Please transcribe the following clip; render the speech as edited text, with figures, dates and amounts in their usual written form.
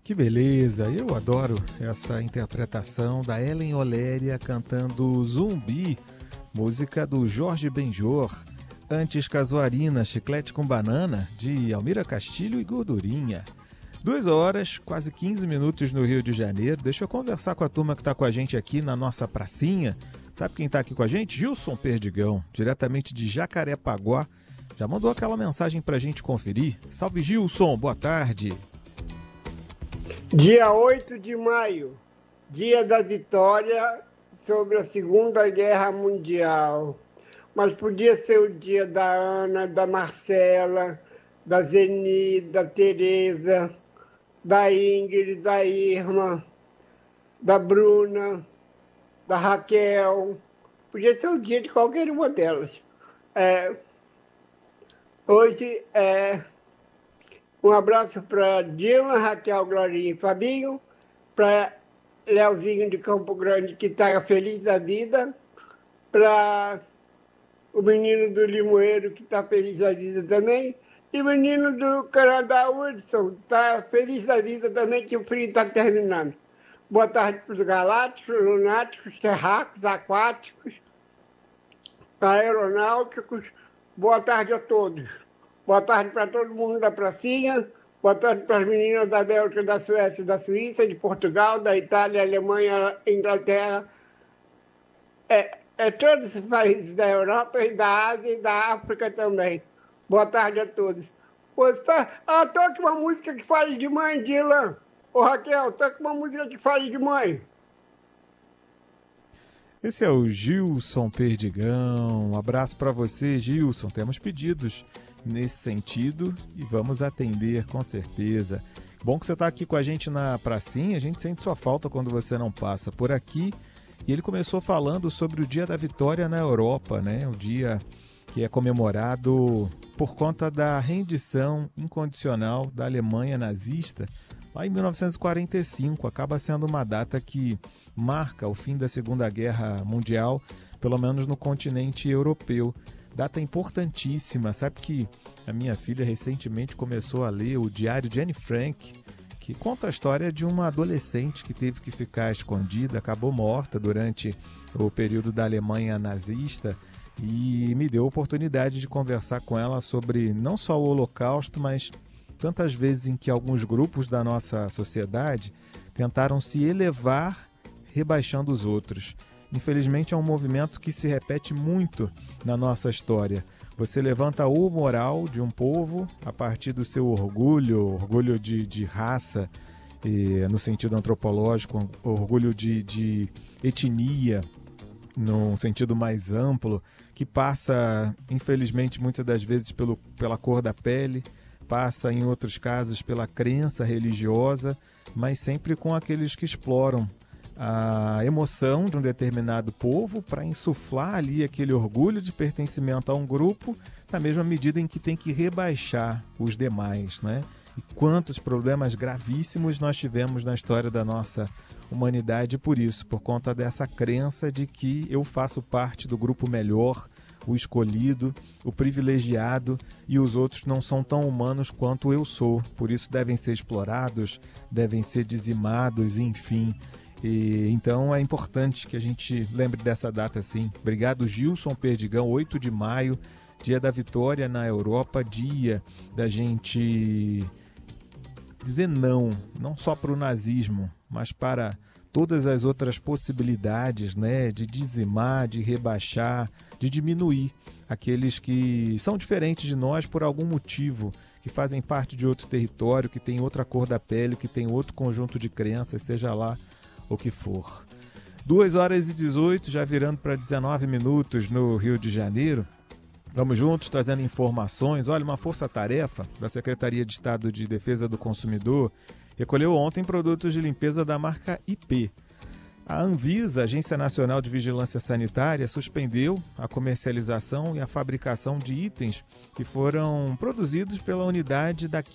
Que beleza! Eu adoro essa interpretação da Ellen Oléria cantando Zumbi, música do Jorge Benjor. Antes, Casuarina, Chiclete com Banana, de Almira Castilho e Gordurinha. 2 horas, quase 15 minutos no Rio de Janeiro. Deixa eu conversar com a turma que está com a gente aqui na nossa pracinha. Sabe quem está aqui com a gente? Gilson Perdigão, diretamente de Jacarepaguá. Já mandou aquela mensagem para a gente conferir. Salve, Gilson, boa tarde. Dia 8 de maio, dia da vitória sobre a Segunda Guerra Mundial. Mas podia ser o dia da Ana, da Marcela, da Zeni, da Tereza, da Ingrid, da Irma, da Bruna, da Raquel. Podia ser o dia de qualquer uma delas. Hoje um abraço para Dilma, Raquel, Glorinha e Fabinho, para Leozinho de Campo Grande, que está feliz da vida, para o menino do Limoeiro, que está feliz da vida também, e o menino do Canadá, Hudson, está feliz da vida também, que o frio está terminando. Boa tarde para os galácticos, lunáticos, terráqueos, aquáticos, aeronáuticos. Boa tarde a todos. Boa tarde para todo mundo da pracinha. Boa tarde para as meninas da Bélgica, da Suécia, da Suíça, de Portugal, da Itália, Alemanha, Inglaterra. Todos os países da Europa e da Ásia e da África também. Boa tarde a todos. Toque uma música que fale de mãe, Dylan. Ô Raquel, toque uma música que fale de mãe. Esse é o Gilson Perdigão. Um abraço para você, Gilson. Temos pedidos nesse sentido e vamos atender com certeza. Bom que você está aqui com a gente na pracinha, a gente sente sua falta quando você não passa por aqui. E ele começou falando sobre o Dia da Vitória na Europa, né? O dia que é comemorado por conta da rendição incondicional da Alemanha nazista lá em 1945. Acaba sendo uma data que marca o fim da Segunda Guerra Mundial, pelo menos no continente europeu. Data importantíssima. Sabe que a minha filha recentemente começou a ler o Diário de Anne Frank, que conta a história de uma adolescente que teve que ficar escondida, acabou morta durante o período da Alemanha nazista, e me deu a oportunidade de conversar com ela sobre não só o Holocausto, mas tantas vezes em que alguns grupos da nossa sociedade tentaram se elevar rebaixando os outros. Infelizmente é um movimento que se repete muito na nossa história. Você levanta o moral de um povo a partir do seu orgulho de raça, no sentido antropológico, orgulho de etnia, num sentido mais amplo, que passa, infelizmente, muitas das vezes pela cor da pele, passa, em outros casos, pela crença religiosa, mas sempre com aqueles que exploram a emoção de um determinado povo para insuflar ali aquele orgulho de pertencimento a um grupo, na mesma medida em que tem que rebaixar os demais, né? E quantos problemas gravíssimos nós tivemos na história da nossa humanidade por isso, por conta dessa crença de que eu faço parte do grupo melhor, o escolhido, o privilegiado, e os outros não são tão humanos quanto eu sou. Por isso devem ser explorados, devem ser dizimados, enfim. Então é importante que a gente lembre dessa data sim. Obrigado, Gilson Perdigão. 8 de maio, dia da vitória na Europa, dia da gente dizer não só para o nazismo, mas para todas as outras possibilidades, né, de dizimar, de rebaixar, de diminuir aqueles que são diferentes de nós por algum motivo, que fazem parte de outro território, que tem outra cor da pele, que tem outro conjunto de crenças, seja lá o que for. 2 horas e 18, já virando para 19 minutos no Rio de Janeiro. Vamos juntos trazendo informações. Olha, uma força-tarefa da Secretaria de Estado de Defesa do Consumidor recolheu ontem produtos de limpeza da marca IP. A Anvisa, Agência Nacional de Vigilância Sanitária, suspendeu a comercialização e a fabricação de itens que foram produzidos pela unidade da